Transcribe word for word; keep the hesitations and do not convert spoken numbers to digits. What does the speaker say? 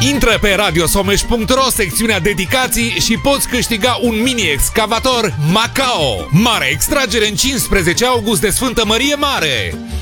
Intră pe radiosomeș punct ro, secțiunea dedicații și poți câștiga un mini-excavator Macao. Mare extragere în cincisprezece august de Sfântă Mărie Mare.